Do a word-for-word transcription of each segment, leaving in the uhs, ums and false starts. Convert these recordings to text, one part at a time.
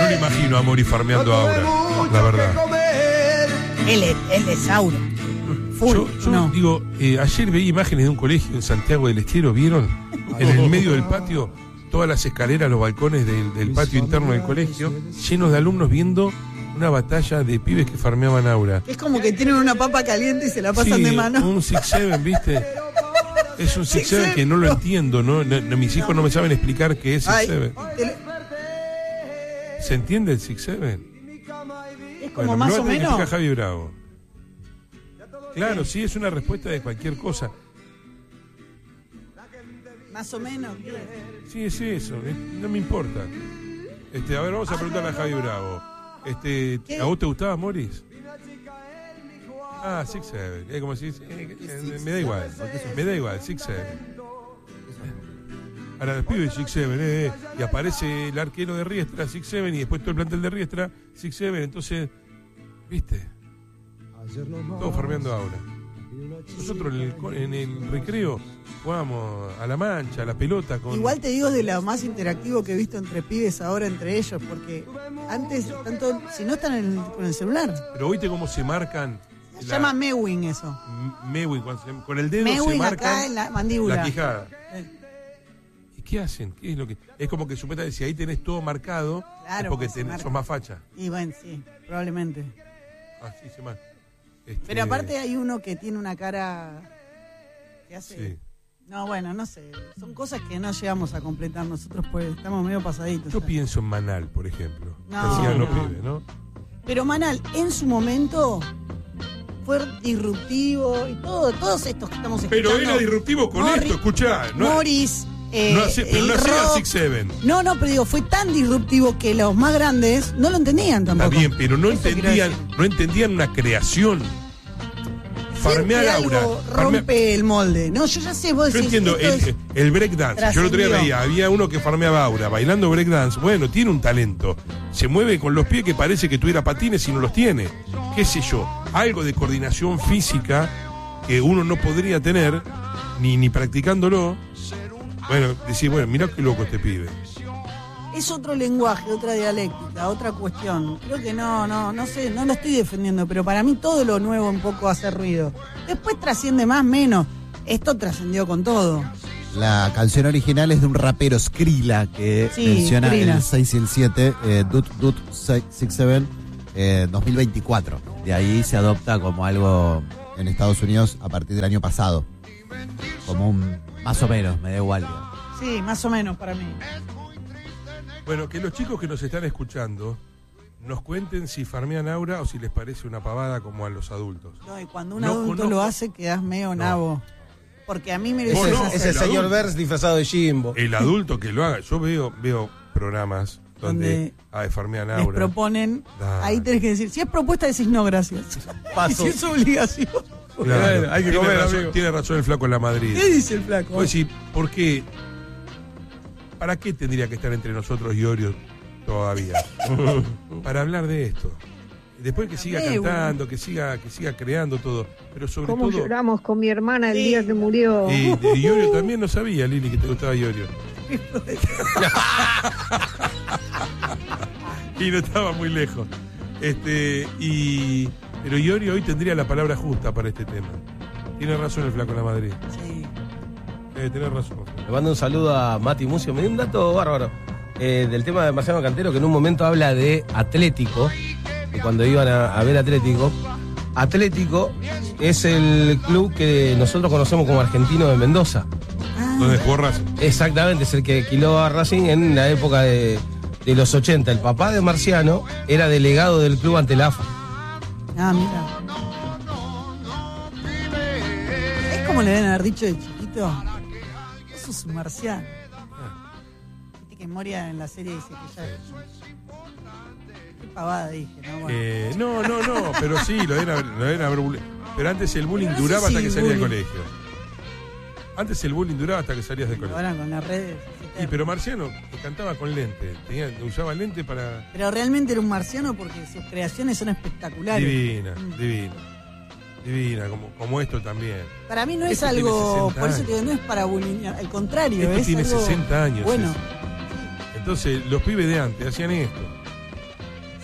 no lo imagino a Mori farmeando ahora, la verdad. Él es, él es Sauro. Full, Yo, yo no. digo, eh, ayer veí imágenes de un colegio en Santiago del Estero, ¿vieron? En el medio del patio, todas las escaleras, los balcones del, del patio interno del colegio, llenos de alumnos viendo una batalla de pibes que farmeaban aura. Es como que tienen una papa caliente y se la pasan Sí, de mano. un six seven, ¿viste? Es un six seven que no lo entiendo, ¿no? No, no, mis hijos no me saben explicar qué es six seven. ¿Se entiende el six seven? Es como Bueno, más me lo o va a tener que menos. explicar Javi Bravo. Claro, sí, es una respuesta de cualquier cosa. Más o menos. Sí, es eso, eh, no me importa. Este, a ver, vamos a preguntarle a Javi Bravo. Este, ¿a vos te gustaba Morris? Ah, six seven. Es como si eh, eh, me da igual. Me da igual, six seven. Ahora el pibe six seven, eh, y aparece el arquero de Riestra, six seven, y después todo el plantel de Riestra, six seven, entonces, ¿viste? Todos farmeando ahora. Nosotros en el, en el recreo jugábamos a la mancha, a la pelota. Con... Igual te digo, es de lo más interactivo que he visto entre pibes ahora entre ellos, porque antes, tanto si no están en el, con el celular. Pero oíste cómo se marcan. Se la... llama Mewing eso. Mewing, cuando se... con el dedo Mewing se marcan acá en la mandíbula. La quijada. Eh. ¿Y qué hacen? ¿Qué es lo que? Es como que supuestamente si ahí tenés todo marcado, Claro, es porque pues tenés, sos más facha. Y bueno, sí, probablemente. Así se marca. Este... Pero aparte hay uno que tiene una cara que hace... Sí. No, bueno, no sé. Son cosas que no llegamos a completar nosotros, pues estamos medio pasaditos. Yo ¿sabes? pienso en Manal, por ejemplo. No, que hacían los no. pibes, ¿no? Pero Manal, en su momento, fue disruptivo y todo, todos estos que estamos escuchando. Pero era disruptivo con Morris, esto, escuchá. No, Morris, eh, no hace, pero el no hacía rock. six seven. No, no, pero digo, fue tan disruptivo que los más grandes no lo entendían tampoco. Está bien, pero no Eso quiero entendían, decir. no entendían una creación. Farmear Siempre aura. algo farmear- rompe el molde. No, yo ya sé, vos Yo decís, entiendo, esto el, es- el breakdance. Yo el otro día trascendió. veía, había uno que farmeaba aura, bailando breakdance. Bueno, tiene un talento. Se mueve con los pies que parece que tuviera patines y no los tiene. ¿Qué sé yo? Algo de coordinación física que uno no podría tener, ni, ni practicándolo. Bueno, decir, bueno, mirá qué loco este pibe. Es otro lenguaje, otra dialéctica, otra cuestión. Creo que no, no, no sé, no lo estoy defendiendo, pero para mí todo lo nuevo un poco hace ruido. Después trasciende más, menos. Esto trascendió con todo. La canción original es de un rapero, Skrilla, que Sí, menciona Skrilla. el seis y el siete, eh, Dut Dut six seven, eh, dos mil veinticuatro. De ahí se adopta como algo en Estados Unidos a partir del año pasado. Como un, más o menos, me da igual. digamos. Sí, más o menos para mí. Bueno, que los chicos que nos están escuchando nos cuenten si farmean aura o si les parece una pavada como a los adultos. No, y cuando un No adulto conozco- lo hace, quedás medio nabo. Porque a mí me Vos lo no, hacer. Es el el señor adulto. Bers disfrazado de Jimbo. El adulto que lo haga. Yo veo veo programas donde, Donde ah, farmean Les aura. proponen, Dale. ahí tenés que decir, si es propuesta decís no, gracias. Paso. Y si es obligación. Claro, Bueno, hay que tiene comer, razón, amigo. tiene razón el flaco en la Madrid. ¿Qué dice el flaco? Vos decís, ¿por qué? ¿Para qué tendría que estar entre nosotros y Orio todavía? Para hablar de esto. Después que siga Eh, cantando, que siga, que siga creando todo. Pero sobre ¿Cómo todo. lloramos con mi hermana el Sí. día que murió? Y de Iorio también no sabía, Lili, que te gustaba Iorio. Y no estaba muy lejos. Este, y. Pero Iorio hoy tendría la palabra justa para este tema. Tiene razón el flaco en la Madrid. Sí. Eh, tenés razón. Le mando un saludo a Mati Mucio. Me dio un dato bárbaro eh, del tema de Marciano Cantero, que en un momento habla de Atlético, que cuando iban a, a ver Atlético. Atlético es el club que nosotros conocemos como Argentino de Mendoza. Ah, ¿Dónde jugó Racing? Exactamente, es el que alquiló a Racing en la época de, de los ochenta. El papá de Marciano era delegado del club ante la A F A. ah, mira. Es como le deben haber dicho de chiquito. Eso es un marciano. Viste que Moria en la serie dice que ya. Qué pavada dije, ¿no? Bueno. Eh, no, no, no, pero sí, lo deben haber, lo deben haber bulli- Pero antes el bullying Pero no sé duraba hasta si que salías del bullying. colegio. Antes el bullying duraba hasta que salías del colegio. Ahora con las redes. Y pero Marciano cantaba con lente, tenía, usaba lente para. Pero realmente era un marciano porque sus creaciones son espectaculares. Divina, Mm. divina. Divina, como, como esto también. Para mí no es Esto tiene algo, sesenta por eso años. te digo, no es para bullying, al contrario, Esto es tiene algo sesenta años. bueno. es. Entonces, los pibes de antes hacían esto.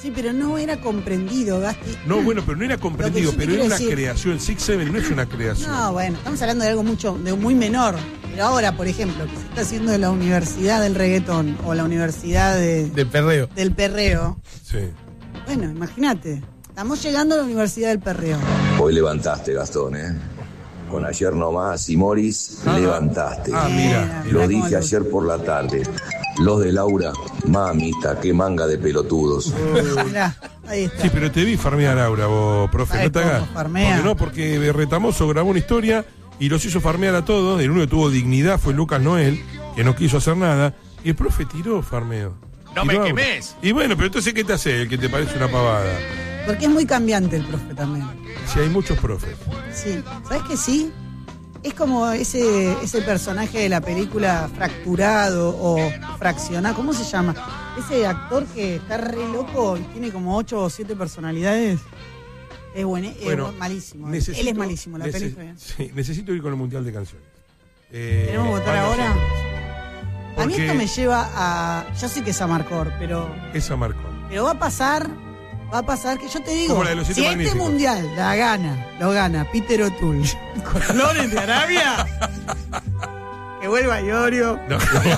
Sí, pero no era comprendido, Gasti. No, bueno, pero no era comprendido, Lo que yo te pero era quiero una decir- creación. Six Seven no es una creación. No, bueno, estamos hablando de algo mucho, de muy menor. Pero ahora, por ejemplo, que se está haciendo de la universidad del reggaetón o la universidad de, De perreo. del perreo. Sí. Bueno, imagínate. Estamos llegando a la universidad del perreo. Hoy levantaste, Gastón, ¿eh? Con ayer nomás y Morris, Ah, levantaste. ah, mira. Lo cómo dije ayer por la tarde. Los de Laura, mamita, qué manga de pelotudos. Mirá, ahí está. Sí, pero te vi farmear Aura, vos, profe. ¿Sabes No te hagas. cómo farmea? Porque no, porque Retamoso grabó una historia y los hizo farmear a todos. El único que tuvo dignidad fue Lucas Noel, que no quiso hacer nada. Y el profe tiró farmeo. No Tiró me Aura. quemes. Y bueno, pero entonces, ¿qué te hace el que te parece una pavada? Porque es muy cambiante el profe también. Si hay muchos profes. Sí. ¿Sabes que sí? Es como ese, ese personaje de la película fracturado o fraccionado. ¿Cómo se llama? Ese actor que está re loco y tiene como ocho o siete personalidades. Es, bueno, es Bueno, malísimo. necesito- Él es malísimo, la nece- peli está bien. Sí, necesito ir con el Mundial de Canciones. Eh, ¿Tenemos que votar van los ahora? hombres. A mí Porque esto me lleva a... Yo sé que es Amarcor, pero, esa marcó. pero va a pasar... Va a pasar que yo te digo, Como la de los siete si este magníficos. mundial la gana, lo gana Peter O'Toole con Flores de Arabia, que vuelva Iorio. No.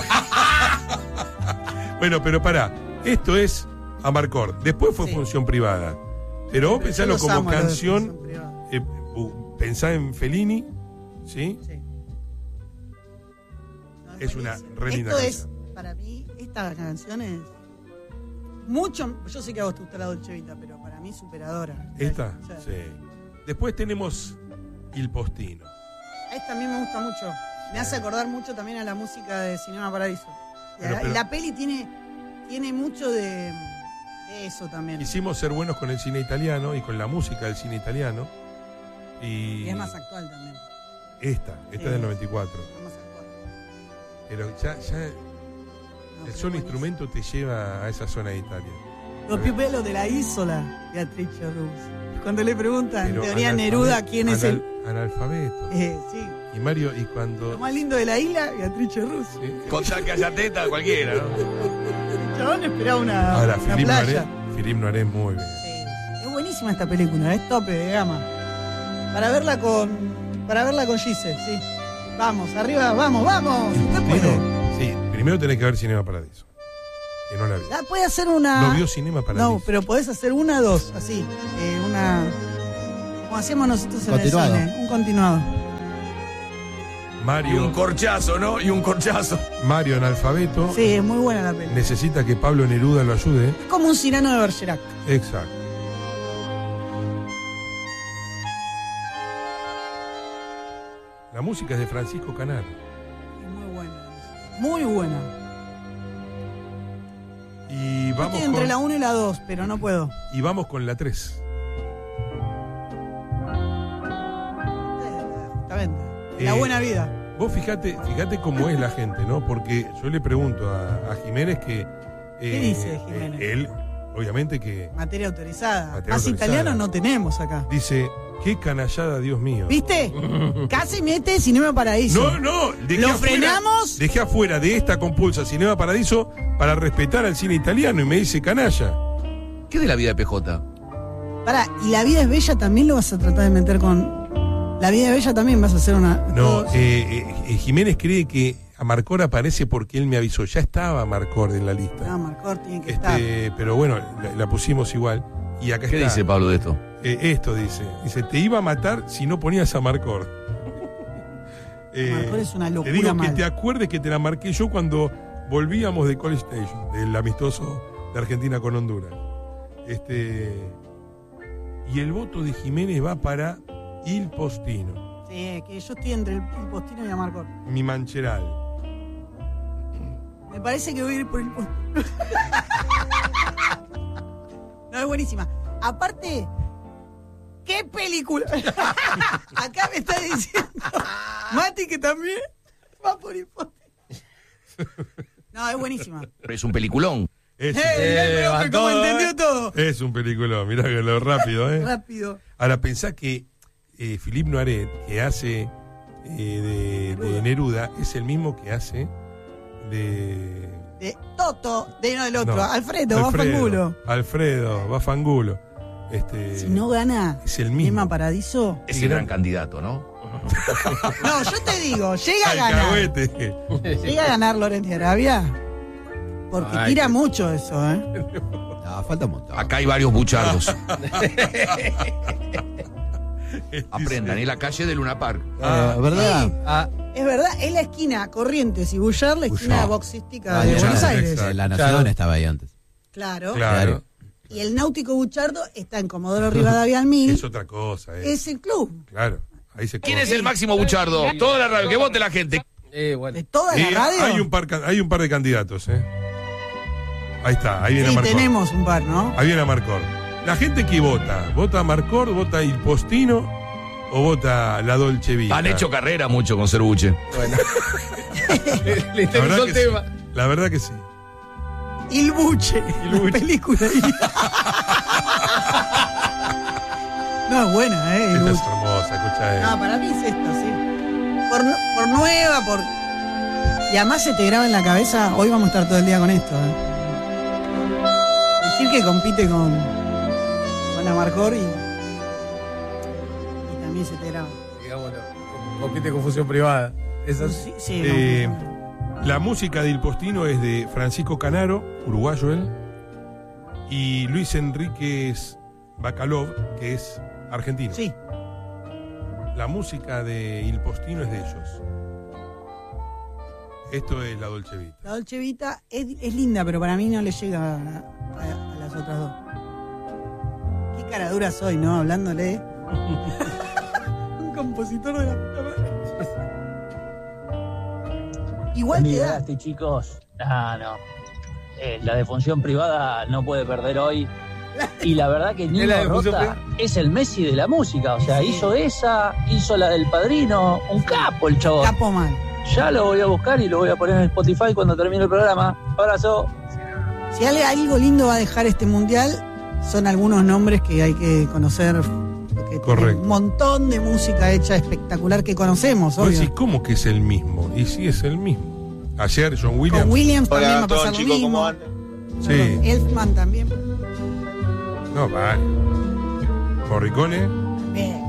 Bueno, pero pará. Esto es Amarcord. Después fue Sí. función privada. Pero vos Pero pensalo yo los como amo, los de canción. función privada. eh, uh, pensá en Fellini, ¿sí? Sí. No, Es una buenísimo. re linda Esto es, canción. para mí, esta canción es mucho. Yo sé que a vos te gusta la Dolce Vita, pero para mí superadora. ¿Esta? Sí. Sí. Después tenemos Il Postino. Esta a mí me gusta mucho. Me hace acordar mucho también a la música de Cinema Paradiso. Y Pero- la, pero- y la peli tiene, tiene mucho de, de eso también. Quisimos ser buenos con el cine italiano y con la música del cine italiano. Y, Y es más actual también. esta, esta Sí. es del noventa y cuatro. Es más actual. Pero ya, ya No, el pero solo buenísimo. instrumento te lleva a esa zona de Italia. Los piopelos de la Isola, Beatrice Rus. Cuando le preguntan, en Pero teoría analfabe- Neruda, quién es el. anal- Analfabeto. Eh, sí. Y Mario, y Lo cuando. más lindo de la isla, Beatrice Rus. Sí. Con tal que haya teta, cualquiera, ¿no? El chabón esperaba una, Ahora, una Philippe Noiret, playa. Philippe Noiret muy bien. Sí. Es buenísima esta película, es tope de gama. Para verla con. Para verla con Gise, sí. Vamos, arriba, vamos, vamos. Usted puede. Primero, sí, primero tenés que ver Cinema Paradiso. Que no la vi. Ah, puede hacer una. No vio Cinema Paradiso. No, pero podés hacer una, dos, así. Eh, una. Como hacíamos nosotros en Continuado. el cine. Un continuado. Y Mario, un corchazo, ¿no? Y un corchazo. Mario analfabeto. Sí, es muy buena la película. Necesita que Pablo Neruda lo ayude. Es como un Cyrano de Bergerac. Exacto. La música es de Francisco Canaro. Es muy buena la música. Muy buena. Y Yo vamos, estoy entre con, la uno y la dos, pero no puedo. y vamos con la tres. Exactamente. La Eh, buena vida. Vos fijate, fíjate cómo es la gente, ¿no? Porque yo le pregunto a, a Jiménez que... eh, ¿Qué dice Jiménez? eh, él, obviamente que Materia autorizada. Materia Más autorizada. italiano no tenemos acá. dice, qué canallada, Dios mío. ¿Viste? Casi mete Cinema Paraíso. No, no, dejé ¿Lo afuera- frenamos? Dejé afuera de esta compulsa Cinema Paradiso para respetar al cine italiano y me dice canalla. ¿Qué de la vida de P J? Pará, ¿y La vida es bella también lo vas a tratar de meter con... La vida es bella también vas a hacer una... No, todos- eh, eh, eh, Jiménez cree que Amarcor aparece porque él me avisó. Ya estaba Amarcor en la lista. No, Marcor tiene que estar. Este, pero bueno, la, la pusimos igual. Y acá ¿Qué está. dice Pablo de esto? Eh, esto dice. Dice, te iba a matar si no ponías a Amarcor. Eh, Amarcor es una Te locura digo mal. que te acuerdes que te la marqué yo cuando volvíamos de College Station, del amistoso de Argentina con Honduras. Este, y el voto de Jiménez va para Il Postino, Sí, que yo estoy entre el, el Postino y Amarcor. mi mancheral. Me parece que voy a ir por el Postino. No, es buenísima. Aparte, ¿qué película? Acá me está diciendo Mati que también va por el Postino. No, es buenísima. Es un peliculón. Es, ¡Eh! mirá el Eh, profe va cómo todo, entendió eh. todo! es un película, mirá que lo rápido, ¿eh? Rápido. Ahora pensá que eh, Philippe Noiret, que hace eh, de, de Neruda, es el mismo que hace de, De De Toto, de no del otro, No, Alfredo, va Fangulo. Alfredo, va Fangulo. Este, Si no gana es el mismo. Emma Paradiso. Es el gran candidato, ¿no? No, yo te digo, llega a ganar. Alcahuete. Llega a ganar Loretti Arabia. Porque Ay, tira qué- mucho eso, ¿eh? No, falta un montón. Acá hay varios buchardos. Aprendan, es la calle de Luna Park. Eh, ¿Verdad? Sí. Ah, Es verdad, es la esquina Corrientes y Bullar, la esquina Bullar. boxística Ah, de ya, Buenos ya, Aires. exacto. Eh, La Nación Claro. estaba ahí antes. Claro. Claro. Y el Náutico Buchardo está en Comodoro Rivadavia al mil. Es otra cosa. eh. Es el club Claro. Ahí se ¿Quién es el máximo buchardo? Toda la radio, que vote la gente. eh, bueno. de toda Y la radio. hay un par, hay un par de candidatos, ¿eh? Ahí está, ahí viene Sí, Marcor. tenemos un par, ¿no? Ahí viene Marcor. La gente que vota, ¿vota Marcor, vota Il Postino o vota la Dolce Vita? Han hecho carrera mucho con Cerbuche. Bueno. Le la interesó verdad, el que sí. tema. La verdad que sí. Il Buche, la película. No, es buena, ¿eh? Il Esta es Buche. hermosa, escucha. eh. No, para mí es esta, sí. Por, nu- por nueva, por... Y además se te graba en la cabeza, hoy vamos a estar todo el día con esto, ¿eh? Decir que compite con, con Amarcor y, y también se te graba. Digámoslo, compite con fusión privada. Eso es- Sí, sí, Eh, no. La música de Il Postino es de Francisco Canaro, uruguayo él, y Luis Enríquez Bacalov, que es argentino. Sí, La música de Il Postino es de ellos. Esto es la Dolce Vita. la Dolce Vita es, es linda, pero para mí no le llega a, a- a las otras dos. Qué cara dura soy, ¿no? Hablándole. Un compositor de la puta madre. Igual te da. Olvidaste, chicos. No, no. Eh, la de función privada no puede perder hoy. Y la verdad que ¿Es Nino la de función Rota es el Messi de la música. O sea, Sí. hizo esa, hizo la del Padrino. Un capo el chavo. Capo mal. Ya lo voy a buscar y lo voy a poner en Spotify cuando termine el programa. Abrazo. Si ale- algo lindo va a dejar este mundial, son algunos nombres que hay que conocer. Que Correcto. tienen un montón de música hecha espectacular que conocemos, Vos obvio. decís, ¿cómo que es el mismo? Y sí es el mismo. Ayer John Williams. Con Williams también va Hola a a todos, pasar lo chicos, mismo. ¿cómo andan? Sí. Elfman también. No, vale. Morricone. Bien.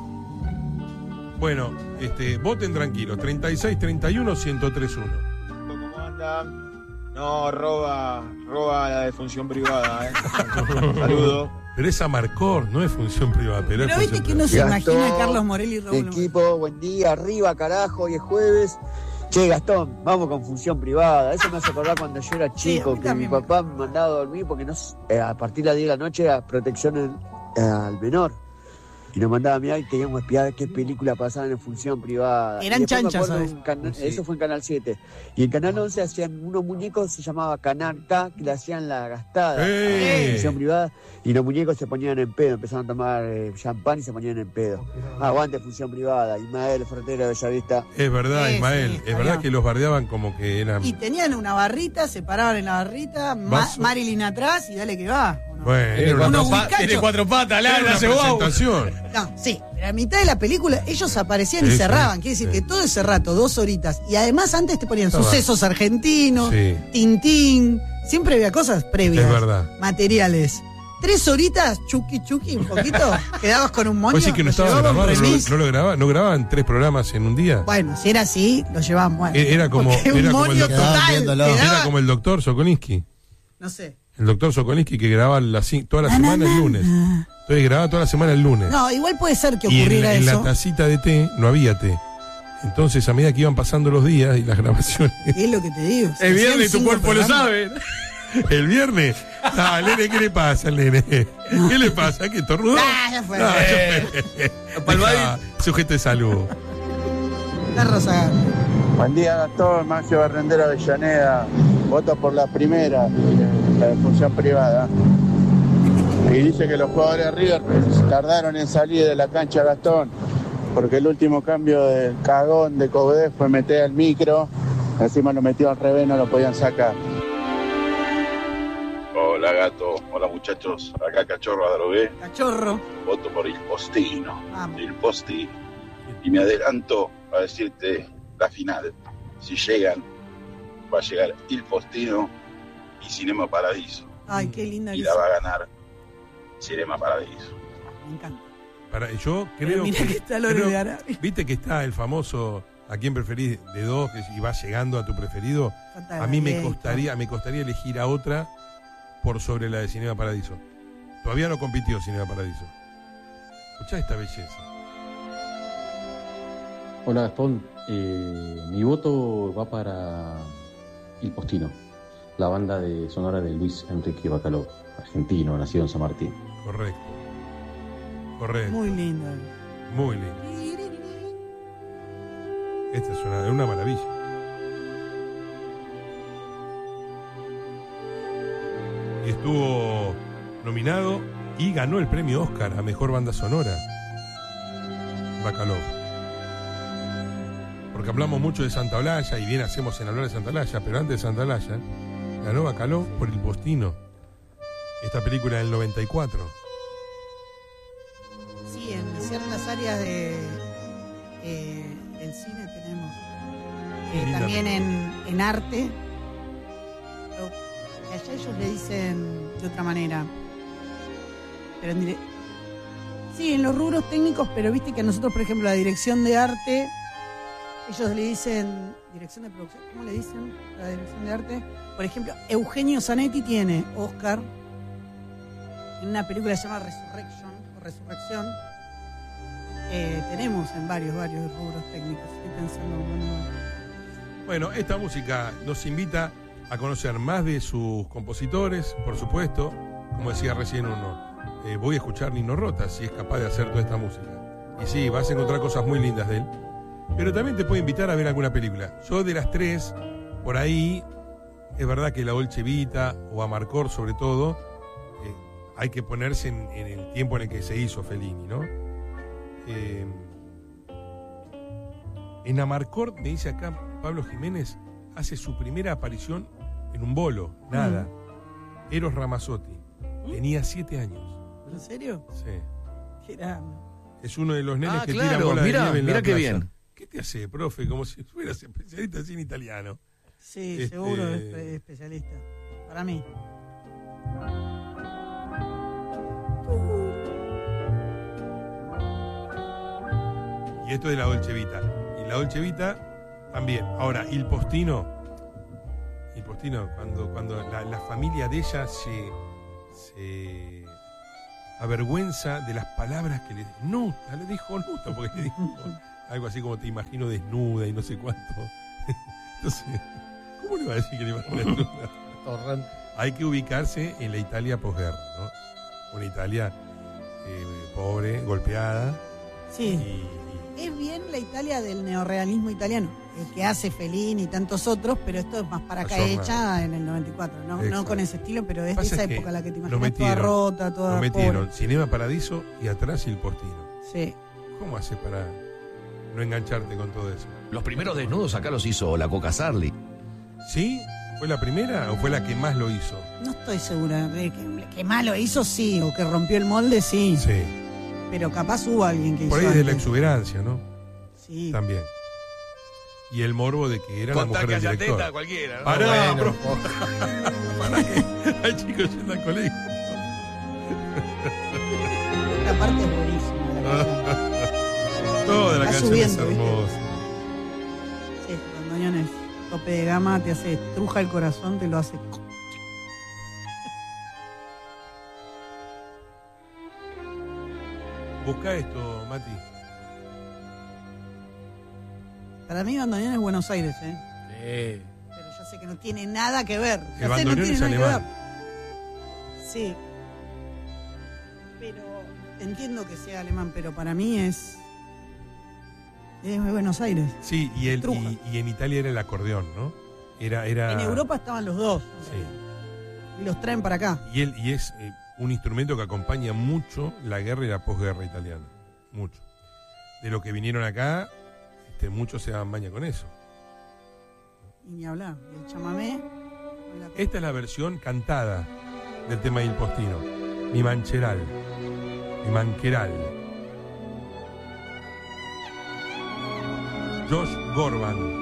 Bueno, este, voten tranquilos. treinta y seis treinta y uno ciento tres uno. ¿Cómo andan? No, roba, roba la de función privada, ¿eh? Saludos. Pero esa Marcor no es función privada, pero, Pero es viste función que uno se privada. imagina a Gastón, Carlos Morelli y Raúl. Equipo, buen día, arriba, carajo, hoy es jueves. Che, Gastón, vamos con función privada. Eso me hace acordar cuando yo era Sí, a chico, mí que mi también me- papá me mandaba a dormir porque no, s- eh, a partir de las diez de la noche era protección en- eh, al menor. Y nos mandaba a mirar y teníamos que espiar qué película pasaban en función privada. Eran Y después me chanchas, acuerdo ¿sabes? un cana- Sí. Eso fue en Canal siete. Y en Canal once hacían unos muñecos, se llamaba Canal K, que le hacían la gastada. ¡Eh! a función privada. Y los muñecos se ponían en pedo, empezaron a tomar eh, champán y se ponían en pedo. Aguante función privada, Ismael, Frontera de Bellavista. Es verdad, Sí, Ismael. sí, es está verdad bien. que los bardeaban como que eran. Y tenían una barrita, se paraban en la barrita, Ma- Vaso. Marilyn atrás y dale que va. ¿o no? Bueno, Tiene era una, cuatro, unos pa- whiskachos. tiene cuatro patas, era la una hace wow. presentación. No, sí, pero a mitad de la película ellos aparecían y Sí, cerraban. sí, Quiere decir sí. que todo ese rato, dos horitas. Y además antes te ponían Estaba. sucesos argentinos, Sí. Tintín. Siempre había cosas previas. Es verdad. Materiales. Tres horitas, chuki chuki, un poquito. Quedabas con un moño. ¿Vos decís que no lo estaba llevaban grabado? ¿No, remis. lo- no lo grababan? ¿No grababan tres programas en un día? Bueno, si era así, lo llevaban bueno. E- era como- Porque un era como el moño doctor. total. Quedaban viéndolo. quedaba- Era como el doctor Sokolinsky. No sé. El doctor Sokolinsky que grababa la cin- toda la Na, semana na, el na, lunes. na. Entonces grababa toda la semana el lunes. No, igual puede ser que y en, ocurriera en la eso. tacita de té no había té. Entonces, a medida que iban pasando los días y las grabaciones, Es lo que te digo. Se El viernes hacían tu cinco cuerpo lo programas. sabe. el viernes. Ah, nene, ¿qué le pasa al nene? ¿Qué le pasa? ¿Qué tornudó? Ah, ya fue. Ah, ya Eh, fue. Palmadín. Deja, Sujeto de salud. Está Rosa. Buen día, Gastón, Maxio Barrendero de Llaneda. Voto por la primera, la de función privada. Y dice que los jugadores de River tardaron en salir de la cancha, Gastón, porque el último cambio del cagón de Cobdé fue meter al micro, encima lo metió al revés, no lo podían sacar. Hola gato, hola muchachos, acá Cachorro Adrogué, Cachorro. voto por Il Postino, Vamos. Il Postino. Y me adelanto a decirte la final, si llegan va a llegar Il Postino y Cinema Paradiso. Ay, qué linda. Y que la es. va a ganar Cinema Paradiso. Me encanta. Para, yo Pero creo mirá que, que está Lore creo- de Arabia. viste que está el famoso ¿a quién preferís de dos? Que y va llegando a tu preferido. Falta A mí me Gabriel, costaría, me costaría elegir a otra por sobre la de Cinema Paradiso. Todavía no compitió Cinema Paradiso. Escuchá esta belleza. Hola Gastón, Eh, mi voto va para Il Postino, la banda de sonora de Luis Enrique Bacalov, argentino, nacido en San Martín. Correcto. Correcto. Muy lindo. Muy lindo. Esta es una, una maravilla. Y estuvo nominado y ganó el premio Oscar a Mejor Banda Sonora. Bacalov. Porque hablamos mucho de Santa Olalla y bien hacemos en hablar de Santa Olalla, pero antes de Santa Olalla ganó Bacalov por Il Postino. Esta película del noventa y cuatro. Sí, en ciertas áreas de, eh, del cine tenemos. Eh, Linda. también en, en arte. Pero que allá ellos le dicen de otra manera. Pero en dire- sí, en los rubros técnicos, pero viste que a nosotros, por ejemplo, la dirección de arte, ellos le dicen, dirección de producción, ¿cómo le dicen la dirección de arte? Por ejemplo, Eugenio Zanetti tiene Oscar en una película que se llama Resurrection, o Resurrección. Eh, tenemos en varios, varios rubros técnicos. Estoy pensando, bueno, Bueno, esta música nos invita a conocer más de sus compositores, por supuesto. Como decía recién uno, eh, voy a escuchar Nino Rota si es capaz de hacer toda esta música. Y sí, vas a encontrar cosas muy lindas de él. Pero también te puede invitar a ver alguna película. Yo de las tres, por ahí, es verdad que la Dolce Vita o Amarcord sobre todo, eh, hay que ponerse en, en el tiempo en el que se hizo Fellini, ¿no? Eh, en Amarcord, me dice acá Pablo Jiménez, hace su primera aparición en un bolo, nada. Eros Ramazzotti. Tenía siete años. ¿en serio? Sí. Qué grande. Es uno de los nenes Ah, que claro, tiran bola de mirá, nieve en la mirá qué plaza. bien. ¿Qué te hace, profe? Como si fueras especialista en cine italiano. Sí, Este- seguro es es especialista. Para mí. Y esto es de la Dolce Vita. Y la Dolce Vita también. Ahora, Il Postino. Il Postino, cuando, cuando la, la familia de ella se, se avergüenza de las palabras que le Nuta, le dijo Nuta, porque le dijo algo así como te imagino desnuda y no sé cuánto. Entonces, ¿cómo le va a decir que le imagino desnuda? Hay que ubicarse en la Italia posguerra, ¿no? Una Italia eh, pobre, golpeada. Sí. Y, Es bien la Italia del neorrealismo italiano, el que hace Fellini y tantos otros, pero esto es más para acá Ayornado. hecha en el noventa y cuatro, ¿no? No Exacto. con ese estilo, pero es de Pasa esa es que época la que te lo imaginas toda metieron, rota, toda lo metieron pobre. Cinema Paradiso y atrás Il Postino. Sí. ¿Cómo haces para no engancharte con todo eso? Los primeros desnudos acá los hizo la Coca Sarli. ¿Sí? ¿Fue la primera o fue la que más lo hizo? No estoy segura de que, que más lo hizo, sí, o que rompió el molde, sí. Sí. Pero capaz hubo alguien que Por hizo ahí de la antes. exuberancia, ¿no? Sí. También. Y el morbo de que era la Contá mujer que del haya director. teta, cualquiera, ¿no? Pará, Bueno, bro. Pará que hay chicos yendo al colegio. Esta parte es buenísima. La canción. Toda la Va canción es subiendo, ¿viste? hermosa. Sí, Bandoneones, tope de gama, te hace estruja el corazón, te lo hace. Busca esto, Mati. Para mí Bandoneón es Buenos Aires, ¿eh? Sí. Pero ya sé que no tiene nada que ver. Ya El sé, no bandoneón tiene es nada que alemán. ver. Sí. Pero entiendo que sea alemán, pero para mí es. Es de Buenos Aires. Sí, y, el, Estruja. y, y en Italia era el acordeón, ¿no? Era, era... En Europa estaban los dos. Sí. Y los traen para acá. Y, él, y es eh, un instrumento que acompaña mucho la guerra y la posguerra italiana. Mucho. De lo que vinieron acá, este, muchos se daban baña con eso. Y ni hablar. Y el chamamé. Esta es la versión cantada del tema del Postino. Mi mancheral. Mi manqueral. Josh Gorban.